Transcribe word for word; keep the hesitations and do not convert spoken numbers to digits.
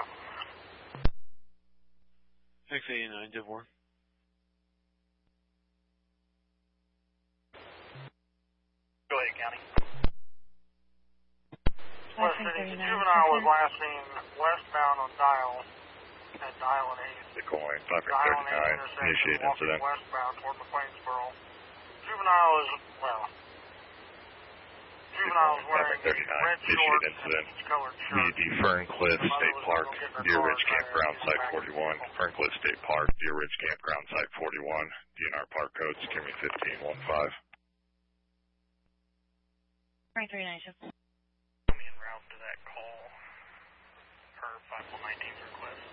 have. six eighty-nine, Div one. Go ahead, County. West City, the juvenile was last seen westbound on Dial, at Dial and eight. Decoying, five thirty-nine, initiate incident. Westbound toward McLeansboro. Juvenile is, well, juvenile is wearing a red short and colored shirt. The Fern Cliff State Park, Deer Ridge Campground, Site forty-one. Fern Cliff State Park, Deer Ridge Campground, Site forty-one. D N R Park code, secure me fifteen one five. Frank three nine seven. Put me en route to that call. Her five one nineteen request.